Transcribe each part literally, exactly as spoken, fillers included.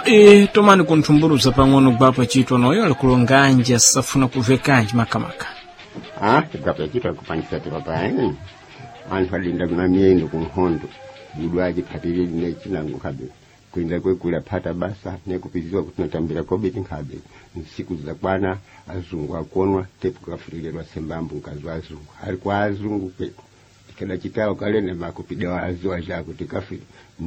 E tomani kunthumburuza pang'ono gwapa chitwa noyo alikulonganja safuna kuvekanji makamaka. Ah, gwapa chitwa kupangisa tiwapa eh. Anfalinda kuna miendo kumhondo. Budwaji patili ne chinangu kabe. Kuinda kwe kula pata basa ne kupiziwa kutunatambira kobe tinkabe. Siku za kwana azungu akonwa tepu kafurigirwa sembambu nkazwa azungu. Alikuwa azungu kwe. Kila chitao kalene makupidewa azua jako tikafiri.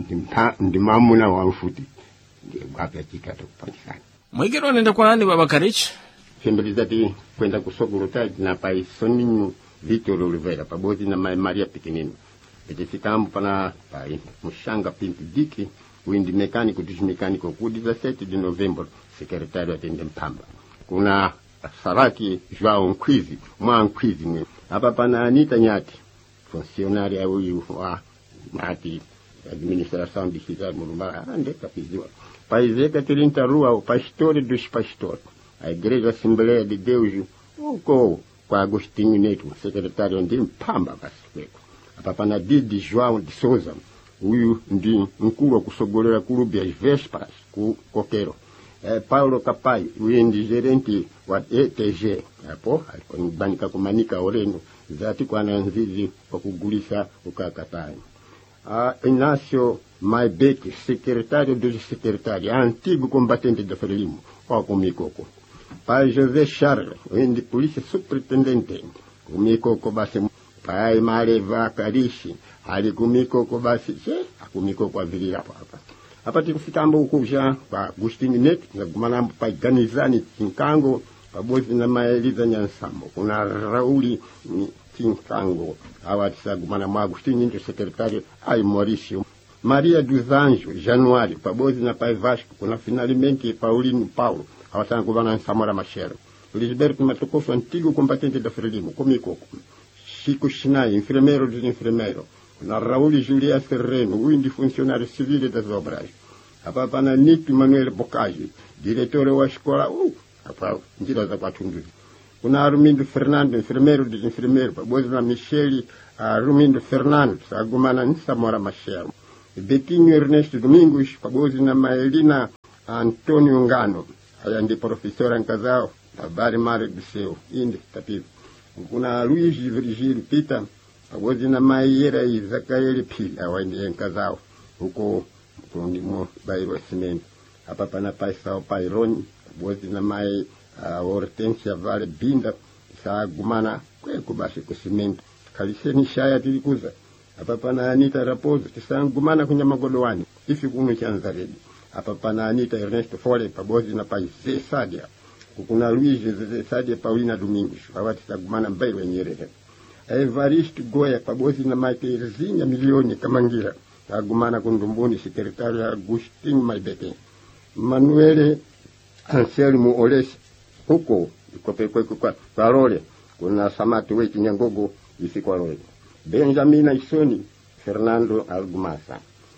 Ndimamuna wa mfuti. Gwapa chitwa tukupangisa. Mwigero nenda kwa nani baba Karichi? Fembelizati kwenda kusogorotaji na paisoni Victor Oliveira pamoja na Maria Pequenino. Petifikambo pana pai Mushanga Pinto Diki, windi mecânico dos mecânicos ku dezessete de novembro, secretário atende Mpamba. Kuna Saraki João Nkwizi, mwa Nkwizi mwe. Hapa pana Anita Nyati, funcionária huyu wa Mati, administração de cidade Murumara, ande kapiziwa. Pai Catherine Tarua, o pastor dos pastores. A Igreja Assembleia de Deus, uko kwa Agostinho Neto, secretário de Mpamba basi. Hapa pana Didi João de Souza, huyu ndi mkuru wa kusogolera klubi ya Vespas ku Kokero. E, Paulo Kapai, huyu ndi gerente wa E T G. Hapo alikubanika kumanika oreno zati kwa nanzizi wa kugulisa ukakatai. Ah, Inácio Maibeke, secretário dos secretários, antigo combatente da Frelimo, ó Kumikoko. Pai José Charles, huyu ndi polícia superintendente. Kumikoko basi. Pai Mareva Karishi, ali kumikoko basi, che, kumikoko avili hapa hapa. Hapa tikufikambo ukuja, kwa Agustin Net, na kumanambu pai Ganizani Tinkango, pabozi na Maeliza Nyansambo. Kuna Rauli Tinkango, hawa tisa kumanambu Agustin Nito, secretário, ai Mauricio. Maria dos Anjos, Januário, pabozi na pai Vasco, kuna finalmente Paulino Paulo, hawa sana kubana Samora Machero. Lisberto Matokoso, antigo combatente da Frelimo, kumikoko. Chico Chinai, enfermeiro dos enfermeiros. Na Raul Julia Serreno, o indi funcionário civil das obras. A papana Nito Manuel Bocage, diretor da escola, uh, a ndira za kwatundu. Kuna Armindo Fernando, enfermeiro dos enfermeiros, pabozi na Michele, Armindo Fernando, agumana Nsamora Machero. Betinho Ernesto Domingos, pabozi na Maelina Antônio Ngano, ayandi professora nkazao, habari mare biseu, indi tapivu. Kuna Luiz Virgílio Pita, pamoja na Maiera Izakaeli Pila, waende nkazao, huko mkundimo Bairro Cimento. Hapa pana pai sao pai Roni, pamoja na Mai uh, Hortensia Vale Binda, saa gumana kwe kubashi kusimento. Kaliseni shaya tilikuza. Hapa pana Anita Raposo, kisa gumana kunya magodowani, ifi kunu chanza redi. Hapa pana Anita Ernesto Fole, pamoja na pai Zé Sadia. Kuna Luiz José Sadia Paulina Domingos, awati sagumana Bairro Nyerere. Evaristo Goya, pamoja na Maitezinha Milioni Kamangira, agumana kundumbuni secretário Agustin Maibeke. Manuele Anselmo Olesi, huko, ikopekwe kwa Karole, kuna Samati Weki Nyangogo, isi kwa Role. Benjamina Isoni, Fernando Algumasa.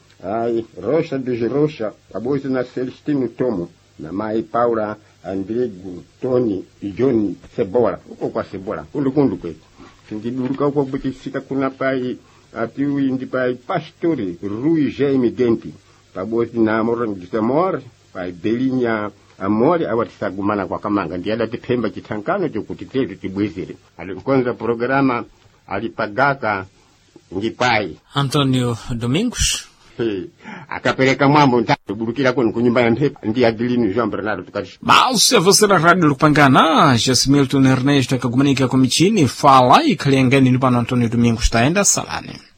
Ai, Rocha de Rocha, pamoja na Celestino Tomo, na Mai Paula Andrego Tony John Sebora, uko kwa Sebora, kundu kundu kwetu. Sindiburuka uko butisika kuna pai, atiu indi pai Pastori, Rui Jaime Denti, pabozi na Amoran Gisamor, pai Belinha Amore, awatisagumana kwa Kamanga, ndiada tipemba chitankano chukutitetu tibwezire. Alikonza programa, alipagaka ngipai. Antonio Domingos. Hey, akapeleka mambo ntatu burukira kwenu kunyumba ya mpepa ndi Adelino João Bernardo tukarishi. Bausa você na rádio Lupangana, Jasmilton Ernesto akagumanika komichini fala e kalengani no Antônio Domingos taenda salane.